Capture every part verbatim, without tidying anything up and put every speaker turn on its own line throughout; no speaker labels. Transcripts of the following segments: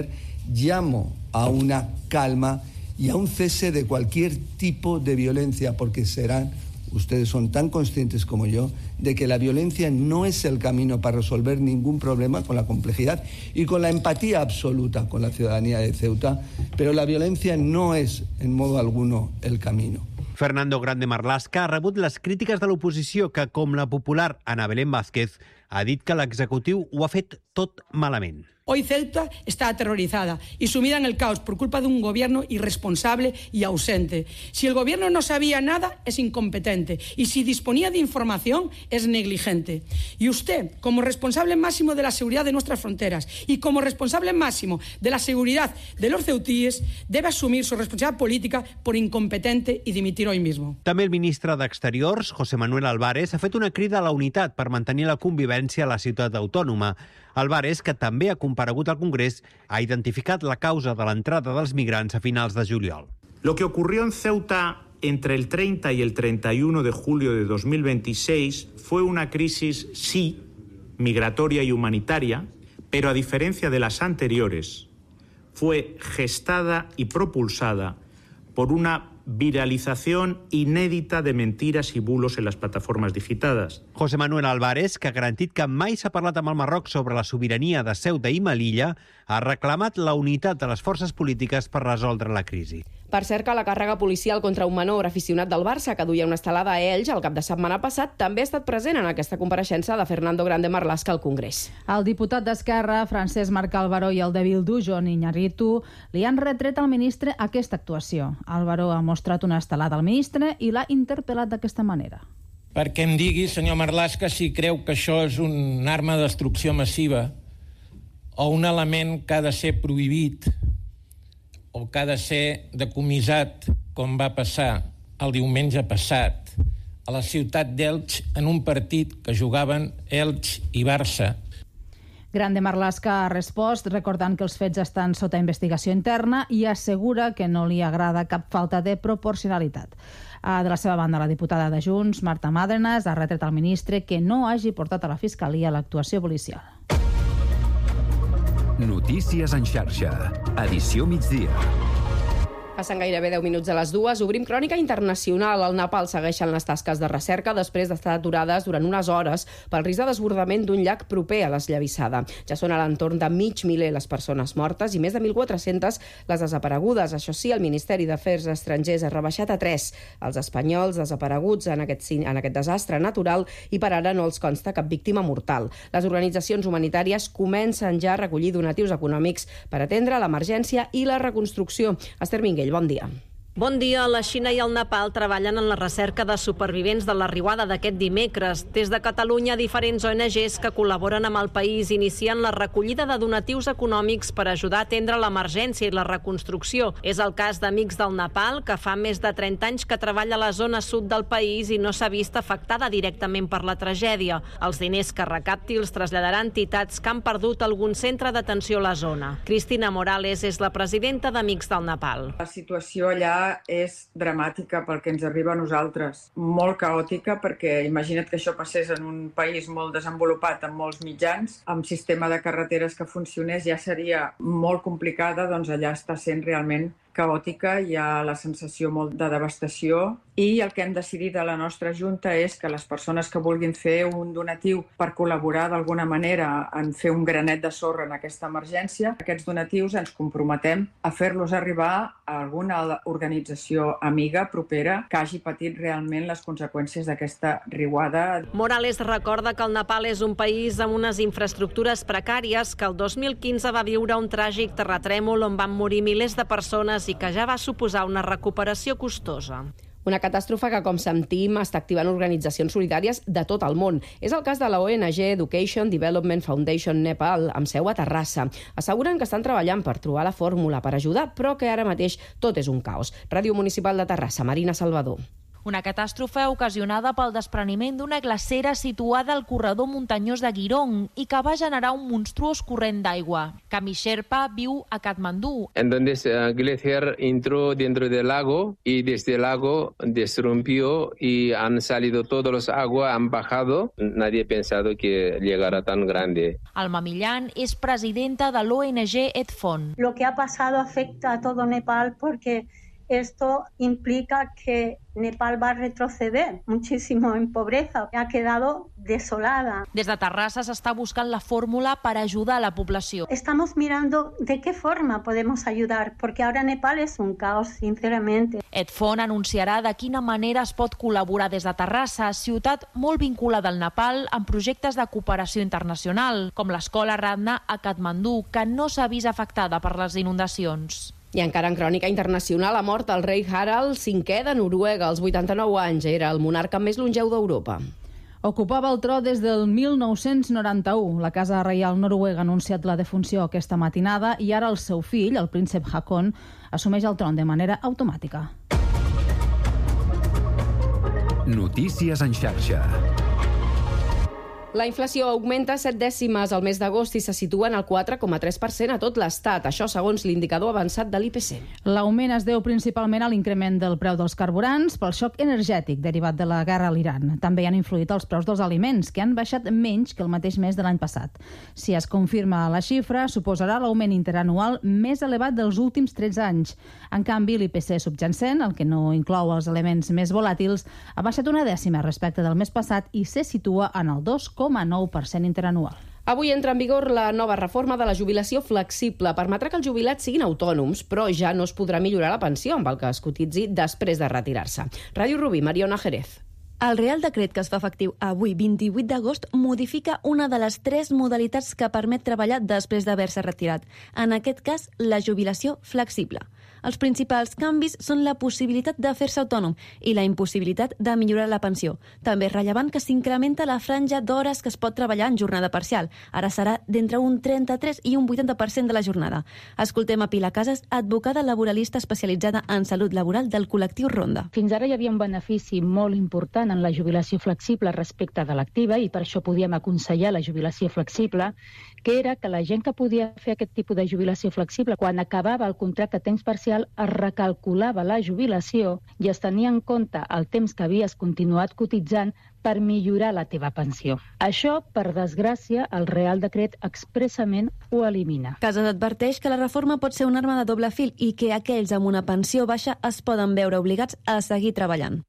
Llamo a una calma y a un cese de cualquier tipo de violencia, porque serán, ustedes son tan conscientes como yo, de que la violencia no es el camino para resolver ningún problema, con la complejidad y con la empatía absoluta con la ciudadanía de Ceuta, pero la violencia no es en modo alguno el camino.
Fernando Grande Marlaska ha rebut les crítiques de l'oposició que, com la popular Ana Belén Vázquez, ha dit que l'executiu ho ha fet tot malament.
Hoy Ceuta está aterrorizada y sumida en el caos por culpa de un gobierno irresponsable y ausente. Si el gobierno no sabía nada, es incompetente. Y si disponía de información, es negligente. Y usted, como responsable máximo de la seguridad de nuestras fronteras y como responsable máximo de la seguridad de los ceutíes, debe asumir su responsabilidad política por incompetente y dimitir hoy mismo.
També el ministre d'Exteriors, José Manuel Álvarez, ha fet una crida a la unitat per mantenir la convivència a la ciutat autònoma. Álvarez, que també ha comparegut al Congrés, ha identificat la causa de l'entrada dels migrants a finals de juliol.
Lo que ocurrió en Ceuta entre el treinta y el treinta y uno de julio de dos mil veintiséis fue una crisis, sí, migratoria y humanitaria, pero a diferencia de las anteriores, fue gestada y propulsada por una viralización inédita de mentiras y bulos en las plataformas digitadas.
José Manuel Álvarez, que ha garantit que mai s'ha parlat amb el Marroc sobre la sobirania de Ceuta i Melilla, ha reclamat la unitat de les forces polítiques per resoldre la crisi.
Per cert, que la càrrega policial contra un menor aficionat del Barça que duia una estelada a Elx el cap de setmana passat també ha estat present en aquesta compareixença de Fernando Grande Marlaska al Congrés.
El diputat d'Esquerra, Francesc Marc Álvaro, i el de Bildu, Jon Iñárritu, li han retret al ministre aquesta actuació. Álvaro ha mostrat una estelada al ministre i l'ha interpel·lat d'aquesta manera.
Perquè em digui, senyor Marlaska, si creu que això és una arma de destrucció massiva o un element que ha de ser prohibit o que ha de ser decomissat, com va passar el diumenge passat a la ciutat d'Elx en un partit que jugaven Elx i Barça.
Grande Marlaska ha respost recordant que els fets estan sota investigació interna i assegura que no li agrada cap falta de proporcionalitat. De la seva banda, la diputada de Junts, Marta Madrenas, ha retret al ministre que no hagi portat a la Fiscalia l'actuació policial.
Notícies en xarxa. Edició migdia.
Passen gairebé deu minuts a les dues. Obrim crònica internacional. Al Nepal segueixen les tasques de recerca després d'estar aturades durant unes hores pel risc de desbordament d'un llac proper a l'esllavissada. Ja són a l'entorn de mig miler les persones mortes i més de mil quatre-centes les desaparegudes. Això sí, el Ministeri d'Afers Estrangers ha rebaixat a tres els espanyols desapareguts en aquest, en aquest desastre natural i per ara no els consta cap víctima mortal. Les organitzacions humanitàries comencen ja a recollir donatius econòmics per atendre l'emergència i la reconstrucció. Esther Minguell, bon dia.
Bon dia. La Xina i el Nepal treballen en la recerca de supervivents de la riuada d'aquest dimecres. Des de Catalunya, diferents O N Ges que col·laboren amb el país inicien la recollida de donatius econòmics per ajudar a atendre l'emergència i la reconstrucció. És el cas d'Amics del Nepal, que fa més de trenta anys que treballa a la zona sud del país i no s'ha vist afectada directament per la tragèdia. Els diners que recapti els traslladarà a entitats que han perdut algun centre d'atenció a la zona. Cristina Morales és la presidenta d'Amics del Nepal.
La situació allà és dramàtica pel que ens arriba a nosaltres. Molt caòtica, perquè imagina't que això passés en un país molt desenvolupat, amb molts mitjans, amb sistema de carreteres que funcionés, ja seria molt complicada, doncs allà està sent realment caòtica, hi ha la sensació molt de devastació i el que hem decidit a la nostra Junta és que les persones que vulguin fer un donatiu per col·laborar d'alguna manera en fer un granet de sorra en aquesta emergència, aquests donatius ens comprometem a fer-los arribar a alguna organització amiga propera que hagi patit realment les conseqüències d'aquesta riuada.
Morales recorda que el Nepal és un país amb unes infraestructures precàries, que el dos mil quinze va viure un tràgic terratrèmol on van morir milers de persones i que ja va suposar una recuperació costosa.
Una catàstrofe que, com sentim, està activant organitzacions solidàries de tot el món. És el cas de la O N G Education Development Foundation Nepal, amb seu a Terrassa. Asseguren que estan treballant per trobar la fórmula per ajudar, però que ara mateix tot és un caos. Ràdio Municipal de Terrassa, Marina Salvador.
Una catàstrofe ocasionada pel despreniment d'una glacera situada al corredor muntanyós de Girong i que va generar un monstruós corrent d'aigua. Cami Sherpa viu a Katmandú.
En donde el glaciar entró dentro del lago y desde el lago desrompió y han salido todos los aguas, han bajado. Nadie ha pensado que llegara tan grande.
Alma Millán és presidenta de l'O N G Edfon.
Lo que ha pasado afecta a todo Nepal porque esto implica que Nepal va a retroceder muchísimo en pobreza. Ha quedado desolada.
Des de Terrassa s'està buscant la fórmula per ajudar a la població.
Estamos mirando de qué forma podemos ayudar, porque ahora Nepal es un caos, sinceramente.
Edfon anunciarà de quina manera es pot col·laborar des de Terrassa, ciutat molt vinculada al Nepal, amb projectes de cooperació internacional, com l'escola Radna a Katmandú, que no s'ha vist afectada per les inundacions.
I encara en crònica internacional ha mort el rei Harald cinquè de Noruega als vuitanta-nou anys. Era el monarca més longeu d'Europa.
Ocupava el tro des del mil nou-cents noranta-u. La Casa Reial Noruega ha anunciat la defunció aquesta matinada i ara el seu fill, el príncep Haakon, assumeix el tron de manera automàtica.
Notícies en xarxa.
La inflació augmenta set dècimes al mes d'agost i se situa en el quatre coma tres per cent a tot l'Estat. Això segons l'indicador avançat de l'I P C.
L'augment es deu principalment a l'increment del preu dels carburants pel xoc energètic derivat de la guerra a l'Iran. També han influït els preus dels aliments, que han baixat menys que el mateix mes de l'any passat. Si es confirma la xifra, suposarà l'augment interanual més elevat dels últims tretze anys. En canvi, l'I P C subjacent, el que no inclou els elements més volàtils, ha baixat una dècima respecte del mes passat i se situa en el dos coma nou per cent interanual.
Avui entra en vigor la nova reforma de la jubilació flexible. Permetrà que els jubilats siguin autònoms, però ja no es podrà millorar la pensió amb el que es cotitzi després de retirar-se. Ràdio Rubí, Mariona Jerez.
El Real Decret que es fa efectiu avui, vint-i-vuit d'agost, modifica una de les tres modalitats que permet treballar després d'haver-se retirat. En aquest cas, la jubilació flexible. Els principals canvis són la possibilitat de fer-se autònom i la impossibilitat de millorar la pensió. També és rellevant que s'incrementa la franja d'hores que es pot treballar en jornada parcial. Ara serà d'entre un trenta-tres i un vuitanta per cent de la jornada. Escoltem a Pilar Casas, advocada laboralista especialitzada en salut laboral del col·lectiu Ronda.
Fins ara hi havia un benefici molt important en la jubilació flexible respecte de l'activa i per això podíem aconsellar la jubilació flexible, que era que la gent que podia fer aquest tipus de jubilació flexible, quan acabava el contracte a temps parcial, es recalculava la jubilació i es tenia en compte el temps que havies continuat cotitzant per millorar la teva pensió. Això, per desgràcia, el Real Decret expressament ho elimina.
Casas adverteix que la reforma pot ser una arma de doble fil i que aquells amb una pensió baixa es poden veure obligats a seguir treballant.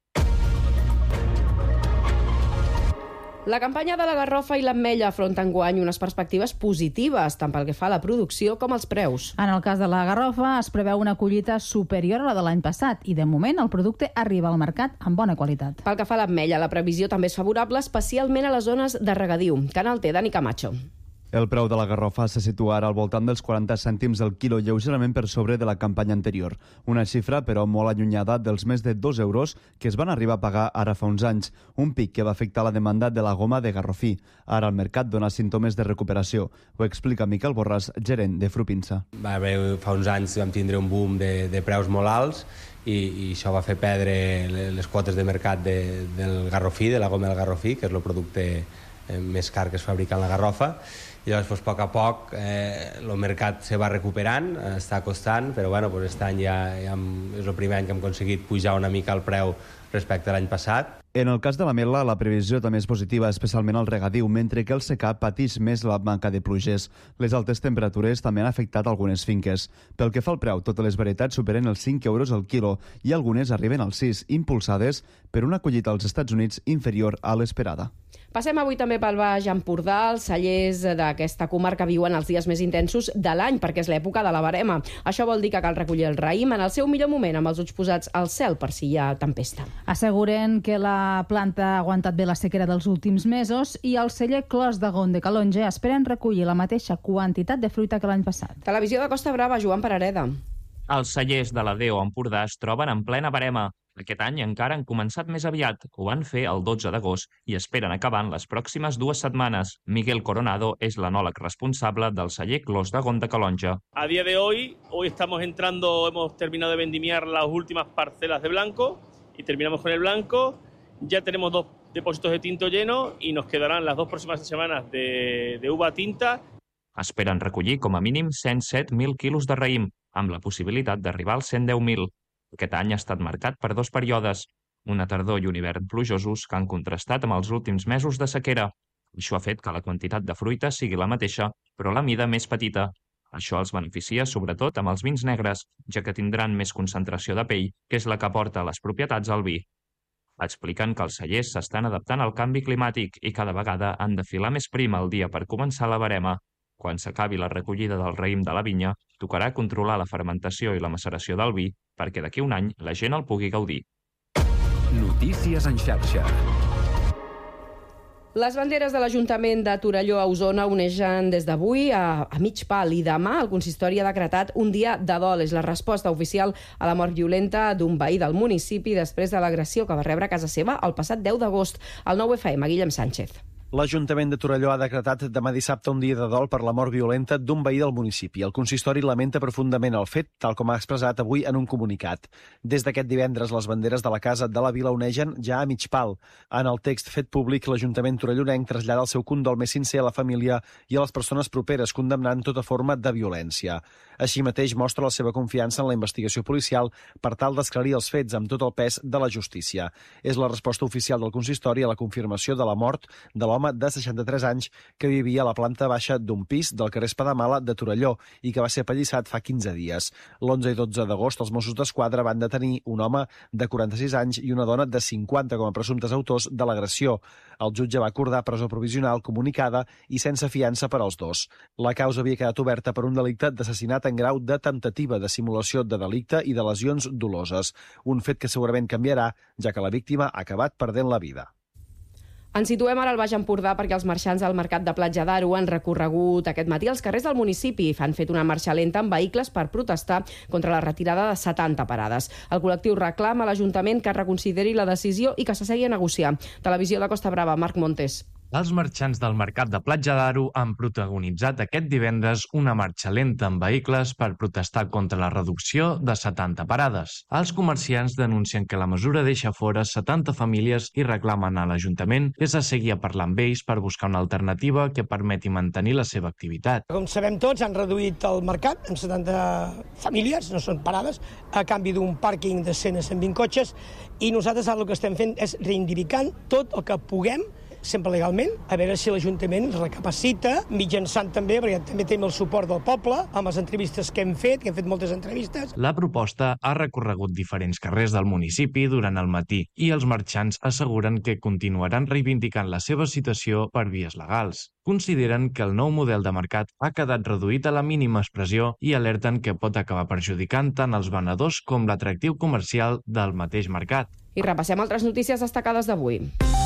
La campanya de la garrofa i l'ametlla afronta enguany unes perspectives positives, tant pel que fa a la producció com als preus.
En el cas de la garrofa es preveu una collita superior a la de l'any passat i, de moment, el producte arriba al mercat amb bona qualitat.
Pel que fa a l'ametlla, la previsió també és favorable, especialment a les zones de regadiu. Canal T, Dani Camacho.
El preu de la garrofa se situa ara al voltant dels quaranta cèntims el quilo, lleugerament per sobre de la campanya anterior. Una xifra, però, molt allunyada dels més de dos euros que es van arribar a pagar ara fa uns anys, un pic que va afectar la demanda de la goma de garrofí. Ara el mercat dona símptomes de recuperació. Ho explica Miquel Borràs, gerent de Frupinsa.
Va haver, fa uns anys vam tindre un boom de, de preus molt alts i, i això va fer perdre les quotes de mercat de, del garrofí, de la goma del garrofí, que és el producte eh, més car que es fabrica en la garrofa. I llavors, doncs, a poc a poc, eh, el mercat se va recuperant, eh, està costant, però bueno, doncs, aquest any ja, ja hem, és el primer any que hem aconseguit pujar una mica el preu respecte a l'any passat.
En el cas de la mel·la, la previsió també és positiva, especialment al regadiu, mentre que el secà pateix més la manca de pluges. Les altes temperatures també han afectat algunes finques. Pel que fa al preu, totes les varietats superen els cinc euros al quilo i algunes arriben als sis, impulsades per una collita als Estats Units inferior a l'esperada.
Passem avui també pel Baix Empordà. Els cellers d'aquesta comarca viuen els dies més intensos de l'any, perquè és l'època de la verema. Això vol dir que cal recollir el raïm en el seu millor moment, amb els ulls posats al cel per si hi ha tempesta.
Asseguren que la planta ha aguantat bé la sequera dels últims mesos i el celler Clos de Gont de Calonge esperen recollir la mateixa quantitat de fruita que l'any passat.
Televisió de Costa Brava, Joan Parareda.
Els cellers de la Déu Empordà es troben en plena verema. Aquest any encara han començat més aviat, ho van fer el dotze d'agost i esperen acabar en les pròximes dues setmanes. Miguel Coronado és l'enòleg responsable del celler Clos de Gont de Calonge.
A día de hoy, hoy estamos entrando, hemos terminado de vendimiar las últimas parcelas de blanco y terminamos con el blanco. Ya tenemos dos depósitos de tinto llenos y nos quedarán las dos próximas semanas de, de uva tinta.
Esperen recollir com a mínim cent set mil quilos de raïm, amb la possibilitat d'arribar als cent deu mil. Aquest any ha estat marcat per dos períodes, una tardor i un hivern plujosos que han contrastat amb els últims mesos de sequera. Això ha fet que la quantitat de fruita sigui la mateixa, però la mida més petita. Això els beneficia sobretot amb els vins negres, ja que tindran més concentració de pell, que és la que aporta les propietats al vi. Expliquen que els cellers s'estan adaptant al canvi climàtic i cada vegada han de filar més prim al dia per començar la verema. Quan s'acabi la recollida del raïm de la vinya, tocarà controlar la fermentació i la maceració del vi perquè d'aquí un any la gent el pugui gaudir.
Notícies en xarxa.
Les banderes de l'Ajuntament de Torelló a Osona uneixen des d'avui a, a mig pal i demà el consistori ha decretat un dia de dol. És la resposta oficial a la mort violenta d'un veí del municipi després de l'agressió que va rebre a casa seva el passat deu d'agost. El nou F M, Guillem Sánchez.
L'Ajuntament de Torelló ha decretat demà dissabte un dia de dol per la mort violenta d'un veí del municipi. El consistori lamenta profundament el fet, tal com ha expressat avui en un comunicat. Des d'aquest divendres, les banderes de la casa de la vila unegen ja a mig pal. En el text fet públic, l'Ajuntament torellonenc trasllada el seu condol més sincer a la família i a les persones properes, condemnant tota forma de violència. Així mateix, mostra la seva confiança en la investigació policial per tal d'esclarir els fets amb tot el pes de la justícia. És la resposta oficial del consistori a la confirmació de la mort de l'home de seixanta-tres anys que vivia a la planta baixa d'un pis del carrer Espadamala de Torelló i que va ser apallissat fa quinze dies. l'onze i dotze d'agost els Mossos d'Esquadra van detenir un home de quaranta-sis anys i una dona de cinquanta com a presumptes autors de l'agressió. El jutge va acordar presó provisional comunicada i sense fiança per als dos. La causa havia quedat oberta per un delicte d'assassinat en grau de temptativa de simulació de delicte i de lesions doloses, un fet que segurament canviarà, ja que la víctima ha acabat perdent la vida.
Ens situem ara al Baix Empordà perquè els marxants del mercat de Platja d'Aro han recorregut aquest matí als carrers del municipi i han fet una marxa lenta amb vehicles per protestar contra la retirada de setanta parades. El col·lectiu reclama a l'Ajuntament que reconsideri la decisió i que s'assegui a negociar. Televisió de Costa Brava, Marc Montes.
Els marxants del mercat de Platja d'Aro han protagonitzat aquest divendres una marxa lenta amb vehicles per protestar contra la reducció de setanta parades. Els comerciants denuncien que la mesura deixa fora setanta famílies i reclamen a l'Ajuntament que s'assegui a parlar amb ells per buscar una alternativa que permeti mantenir la seva activitat.
Com sabem tots, han reduït el mercat amb setanta famílies, no són parades, a canvi d'un pàrquing de cent a cent vint cotxes, i nosaltres el que estem fent és reivindicant tot el que puguem, sempre legalment, a veure si l'Ajuntament es recapacita, mitjançant també, perquè també tenim el suport del poble, amb les entrevistes que hem fet, que hem fet moltes entrevistes.
La proposta ha recorregut diferents carrers del municipi durant el matí i els marxants asseguren que continuaran reivindicant la seva situació per vies legals. Consideren que el nou model de mercat ha quedat reduït a la mínima expressió i alerten que pot acabar perjudicant tant els venedors com l'atractiu comercial del mateix mercat.
I repassem altres notícies destacades d'avui.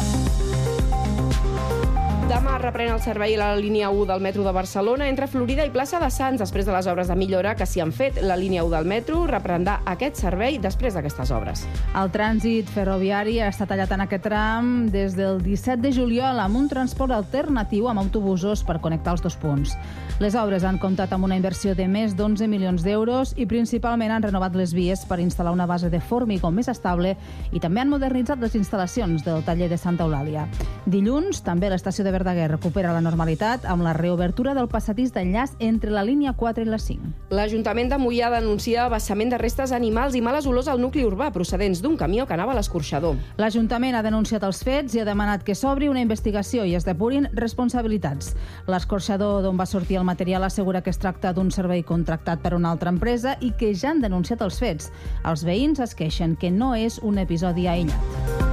Demà reprèn el servei a la línia u del metro de Barcelona entre Florida i plaça de Sants després de les obres de millora que s'hi han fet. La línia u del metro reprendrà aquest servei després d'aquestes obres.
El trànsit ferroviari està tallat en aquest tram des del disset de juliol amb un transport alternatiu amb autobusos per connectar els dos punts. Les obres han comptat amb una inversió de més d'onze milions d'euros i principalment han renovat les vies per instal·lar una base de formigó més estable i també han modernitzat les instal·lacions del taller de Santa Eulàlia. Dilluns, també l'estació de Verdaguer recupera la normalitat amb la reobertura del passadís d'enllaç entre la línia quatre i la cinc.
L'Ajuntament de Moià denuncia vessament de restes animals i males olors al nucli urbà procedents d'un camió que anava a l'escorxador.
L'Ajuntament ha denunciat els fets i ha demanat que s'obri una investigació i es depurin responsabilitats. L'escorxador d'on va sortir el material assegura que es tracta d'un servei contractat per una altra empresa i que ja han denunciat els fets. Els veïns es queixen que no és un episodi aïllat.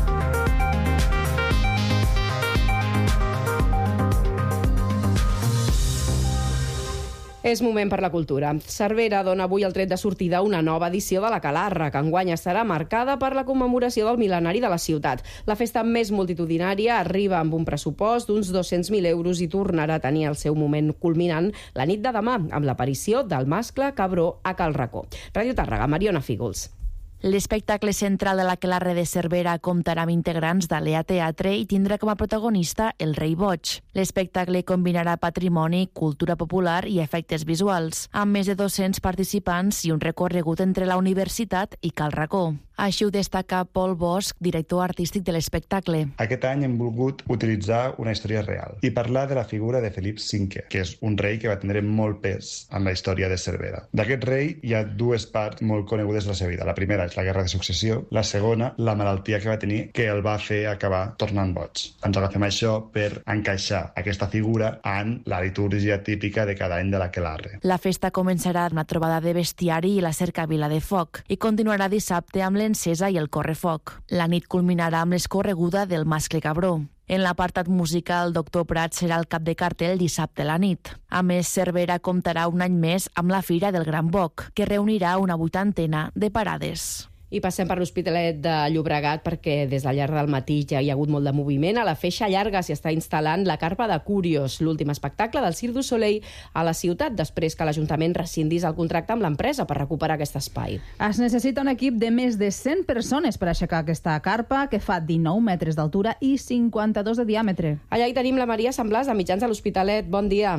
És moment per la cultura. Cervera dona avui el tret de sortida a una nova edició de la Calarra, que enguany estarà marcada per la commemoració del mil·lenari de la ciutat. La festa més multitudinària arriba amb un pressupost d'uns dos-cents mil euros i tornarà a tenir el seu moment culminant la nit de demà, amb l'aparició del mascle cabró a Cal Racó. Ràdio Tàrrega, Mariona Fígols.
L'espectacle central de la Calarre de Cervera comptarà amb integrants d'Alea Teatre i tindrà com a protagonista el Rei Boig. L'espectacle combinarà patrimoni, cultura popular i efectes visuals, amb més de dos-cents participants i un recorregut entre la universitat i Cal Racó. Així ho destaca Pol Bosch, director artístic de l'espectacle.
Aquest any hem volgut utilitzar una història real i parlar de la figura de Felip cinquè, que és un rei que va tenir molt pes en la història de Cervera. D'aquest rei hi ha dues parts molt conegudes de la seva vida. La primera és la Guerra de Successió, la segona, la malaltia que va tenir, que el va fer acabar tornant boig. Ens agafem això per encaixar aquesta figura en la litúrgia típica de cada any de l'aquelarre.
La festa començarà amb la trobada de bestiari i la cercavila de foc i continuarà dissabte amb l'encesa i el correfoc. La nit culminarà amb l'escorreguda del mascle cabró. En l'apartat musical, el doctor Prat serà el cap de cartell dissabte a la nit. A més, Cervera comptarà un any més amb la Fira del Gran Boc, que reunirà una vuitantena de parades.
I passem per l'Hospitalet de Llobregat perquè des de llarg del matí ja hi ha hagut molt de moviment. A la Feixa Llarga s'hi està instal·lant la Carpa de Curios, l'últim espectacle del Cirque du Soleil a la ciutat, després que l'Ajuntament rescindís el contracte amb l'empresa per recuperar aquest espai.
Es necessita un equip de més de cent persones per aixecar aquesta carpa, que fa dinou metres d'altura i cinquanta-dos de diàmetre.
Allà hi tenim la Maria Samblàs, de Mitjans de l'Hospitalet. Bon dia.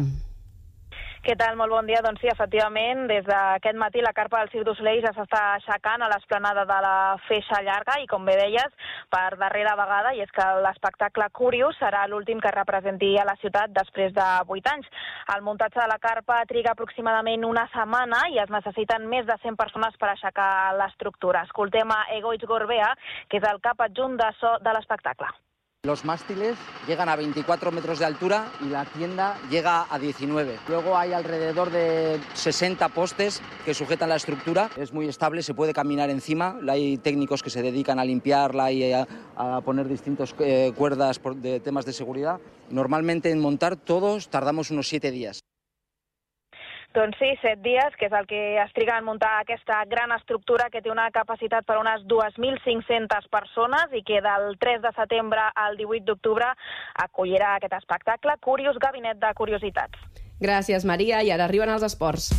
Què tal? Molt bon dia. Doncs sí, efectivament, des d'aquest matí la carpa del Cirque du Soleil ja s'està aixecant a l'esplanada de la Feixa Llarga i, com bé deies, per darrera vegada, i és que l'espectacle Curious serà l'últim que representi a la ciutat després de vuit anys. El muntatge de la carpa triga aproximadament una setmana i es necessiten més de cent persones per aixecar l'estructura. Escoltem a Egoitz Gorbea, que és el cap adjunt de so de l'espectacle.
Los mástiles llegan a veinticuatro metros de altura y la tienda llega a diecinueve. Luego hay alrededor de sesenta postes que sujetan la estructura. Es muy estable, se puede caminar encima. Hay técnicos que se dedican a limpiarla y a, a poner distintas eh, cuerdas por, de temas de seguridad. Normalmente en montar todos tardamos unos siete días.
Doncs sí, set dies, que és el que es triga en muntar aquesta gran estructura que té una capacitat per a unes dues mil cinc-centes persones i que del tres de setembre al divuit d'octubre acollirà aquest espectacle Curious, Gabinet de Curiositats.
Gràcies, Maria. I ara arriben els esports.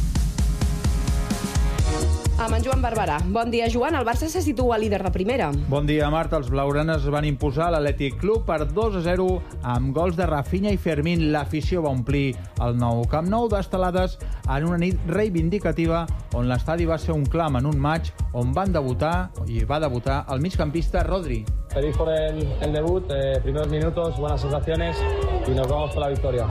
Amb en Joan Barberà. Bon dia, Joan. El Barça se situa líder de primera.
Bon dia, Marta. Els blaugranes van imposar l'Atlètic Club per dos a zero amb gols de Rafinha i Fermín. L'afició va omplir el nou Camp Nou d'estelades en una nit reivindicativa on l'estadi va ser un clam en un maig on van debutar i va debutar el migcampista Rodri.
Feliz por el, el debut, eh, primeros minutos, buenas sensaciones y nos vamos por la victoria.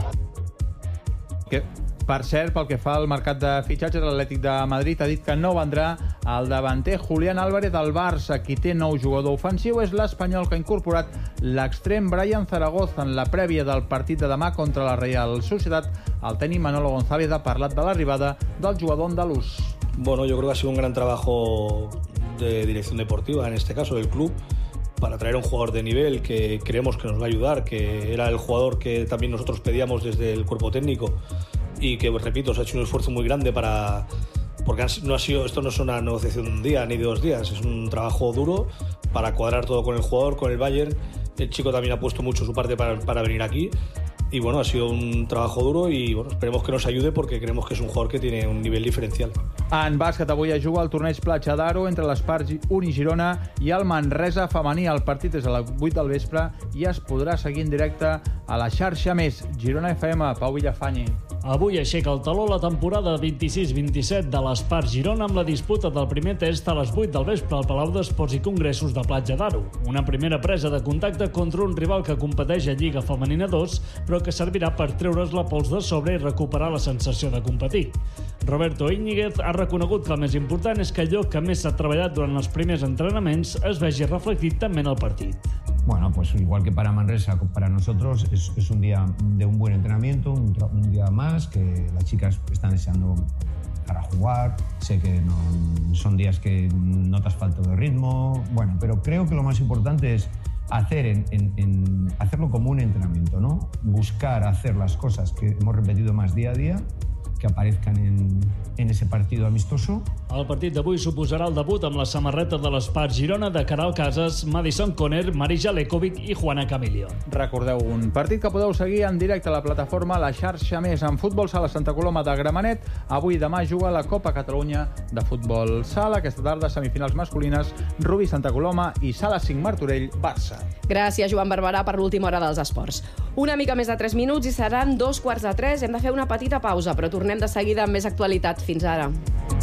Que... Per cert, pel que fa al mercat de fitxatges, l'Atlètic de Madrid ha dit que no vendrà el davanter Julián Álvarez del Barça. Qui té nou jugador ofensiu és l'espanyol que ha incorporat l'extrem Brian Zaragoza en la prèvia del partit de demà contra la Real Sociedad. El tècnic Manolo González ha parlat de l'arribada del jugador andalús.
Bueno, yo creo que ha sido un gran trabajo de dirección deportiva, en este caso del club, para traer a un jugador de nivel que creemos que nos va a ayudar, que era el jugador que también nosotros pedíamos desde el cuerpo técnico y que, repito, se ha hecho un esfuerzo muy grande para... Porque no ha sido, esto no es una negociación de un día ni de dos días, es un trabajo duro para cuadrar todo con el jugador, con el Bayern. El chico también ha puesto mucho su parte para, para venir aquí. Y bueno, ha sido un trabajo duro y bueno, esperemos que nos ayude porque creemos que es un jugador que tiene un nivel diferencial.
En bàsquet avui es juga el torneig Platja d'Aro entre l'Espart Uni Girona i el Manresa femení. El partit és a les vuit del vespre i es podrà seguir en directe a la xarxa Més. Girona F M, Pau Villafañe.
Avui aixeca el taló la temporada vint-i-sis vint-i-set de l'Espart Girona amb la disputa del primer test a les vuit del vespre al Palau d'Esports i Congressos de Platja d'Aro. Una primera presa de contacte contra un rival que competeix a Lliga Femenina dos, però que servirà per treure's la pols de sobre i recuperar la sensació de competir. Roberto Íñiguez ha reconegut que el més important és que allò que més s'ha treballat durant els primers entrenaments es vegi reflectit també en el partit.
Bueno, pues igual que para Manresa, para nosotros es, es un día de un buen entrenamiento, un, un día más, que las chicas están deseando para jugar. Sé que no, son días que notas falta de ritmo, bueno, pero creo que lo más importante es hacer en, en, en, hacerlo como un entrenamiento, ¿no? Buscar hacer las cosas que hemos repetido más día a día, que aparezcan en, en ese partido amistoso.
El partit d'avui suposarà el debut amb la samarreta de l'Espart Girona de Caral Casas, Madison Conner, Marija Lekovic i Juana Camilio.
Recordeu, un partit que podeu seguir en directe a la plataforma La Xarxa Més. En futbol sala Santa Coloma de Gramenet, avui i demà juga la Copa Catalunya de futbol sala. Aquesta tarda, semifinals masculines, Rubí Santa Coloma i Sala cinc Martorell, Barça.
Gràcies, Joan Barberà, per l'última hora dels esports. Una mica més de tres minuts i seran dos quarts de tres. Hem de fer una petita pausa, però tornem de seguida amb més actualitat. Fins ara.